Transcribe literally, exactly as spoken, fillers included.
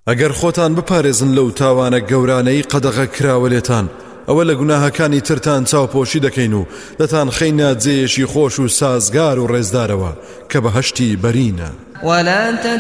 ئەگەر خۆتان بپارێزن لەو تاوانە گەورانەی قەدەغە کراوە لێتان ئەوە لە گوناهەکانی ترتان چاوپۆشی دەکەین و دەتان خەینە جێیەشی خۆش و سازگار و ڕێزدارەوە کە بەهەشتی بەرینە.